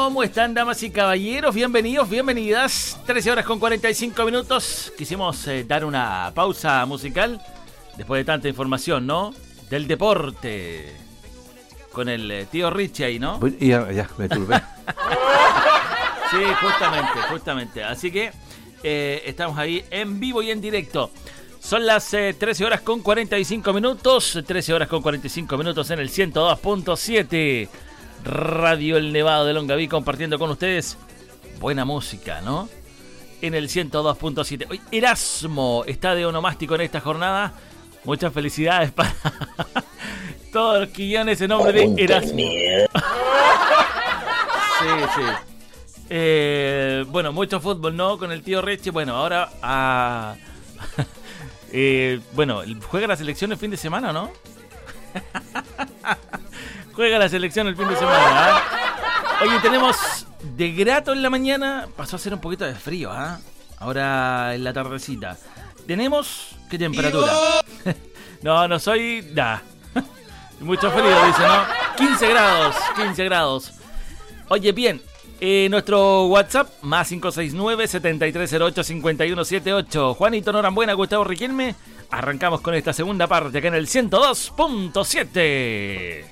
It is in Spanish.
¿Cómo están, damas y caballeros? Bienvenidos, bienvenidas. 13 horas con 45 minutos. Quisimos dar una pausa musical después de tanta información, ¿no? Del deporte. Con el tío Richie ahí, ¿no? Ya me turbé. Sí, justamente. Así que estamos ahí en vivo y en directo. Son las 13 horas con 45 minutos. 13 horas con 45 minutos en el 102.7. Radio El Nevado de Longaví, compartiendo con ustedes buena música, ¿no? En el 102.7. Hoy Erasmo está de onomástico en esta jornada. Muchas felicidades para todos los quillones en nombre de Erasmo. Sí. Bueno, mucho fútbol, ¿no? Con el tío Reche. Bueno, ahora bueno, juega la selección el fin de semana, ¿no? Juega la selección el fin de semana, ¿eh? Oye, tenemos de grato en la mañana. Pasó a ser un poquito de frío, ¿eh? Ahora en la tardecita. Tenemos... ¿Qué temperatura? No soy... Nah. Mucho frío, dice, ¿no? 15 grados. Oye, bien. Nuestro WhatsApp, más 569-7308-5178. Juanito Norambuena, Gustavo Riquelme. Arrancamos con esta segunda parte acá en el 102.7.